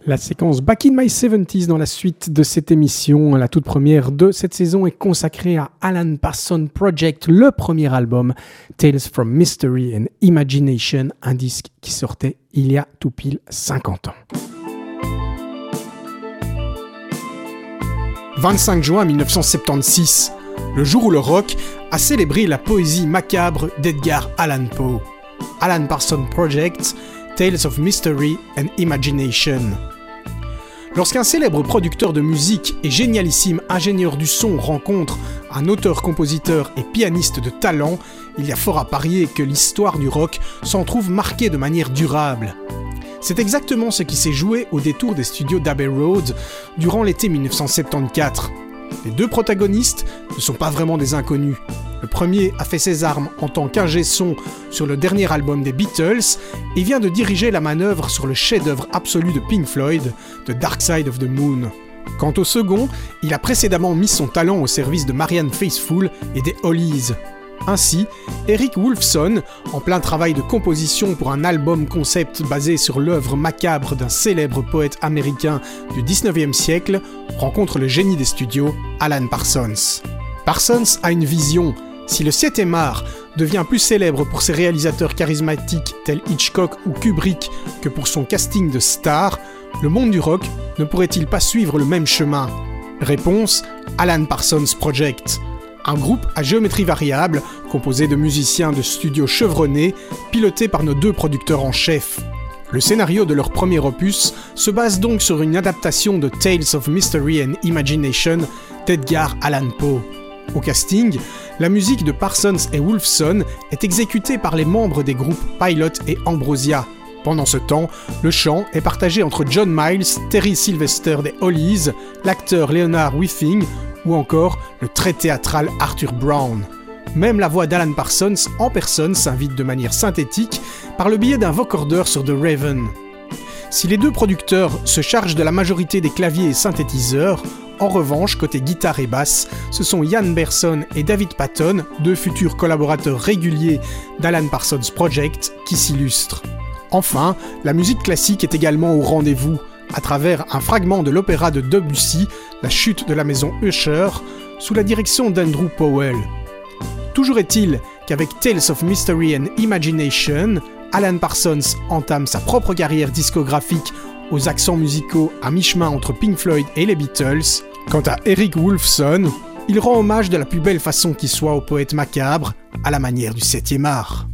La séquence Back in My 70s dans la suite de cette émission, la toute première de cette saison, est consacrée à Alan Parsons Project, le premier album Tales from Mystery and Imagination, un disque qui sortait il y a tout pile 50 ans. 25 juin 1976, le jour où le rock a célébré la poésie macabre d'Edgar Allan Poe. Alan Parsons Project, Tales of Mystery and Imagination. Lorsqu'un célèbre producteur de musique et génialissime ingénieur du son rencontre un auteur-compositeur et pianiste de talent, il y a fort à parier que l'histoire du rock s'en trouve marquée de manière durable. C'est exactement ce qui s'est joué au détour des studios d'Abbey Road durant l'été 1974. Les deux protagonistes ne sont pas vraiment des inconnus. Le premier a fait ses armes en tant qu'ingé son sur le dernier album des Beatles et vient de diriger la manœuvre sur le chef-d'œuvre absolu de Pink Floyd, The Dark Side of the Moon. Quant au second, il a précédemment mis son talent au service de Marianne Faithfull et des Hollies. Ainsi, Eric Woolfson, en plein travail de composition pour un album concept basé sur l'œuvre macabre d'un célèbre poète américain du 19e siècle, rencontre le génie des studios, Alan Parsons. Parsons a une vision. Si le 7e art devient plus célèbre pour ses réalisateurs charismatiques tels Hitchcock ou Kubrick que pour son casting de stars, le monde du rock ne pourrait-il pas suivre le même chemin ? Réponse, Alan Parsons Project. Un groupe à géométrie variable, composé de musiciens de studio chevronnés, piloté par nos deux producteurs en chef. Le scénario de leur premier opus se base donc sur une adaptation de Tales of Mystery and Imagination d'Edgar Allan Poe. Au casting, la musique de Parsons et Woolfson est exécutée par les membres des groupes Pilot et Ambrosia. Pendant ce temps, le chant est partagé entre John Miles, Terry Sylvester des Hollies, l'acteur Leonard Whiting ou encore le très théâtral Arthur Brown. Même la voix d'Alan Parsons en personne s'invite de manière synthétique par le biais d'un vocordeur sur The Raven. Si les deux producteurs se chargent de la majorité des claviers et synthétiseurs, en revanche, côté guitare et basse, ce sont Ian Berson et David Patton, deux futurs collaborateurs réguliers d'Alan Parsons Project, qui s'illustrent. Enfin, la musique classique est également au rendez-vous, à travers un fragment de l'opéra de Debussy, La chute de la maison Usher, sous la direction d'Andrew Powell. Toujours est-il qu'avec Tales of Mystery and Imagination, Alan Parsons entame sa propre carrière discographique aux accents musicaux à mi-chemin entre Pink Floyd et les Beatles. Quant à Eric Woolfson, il rend hommage de la plus belle façon qui soit au poète macabre, à la manière du 7e art.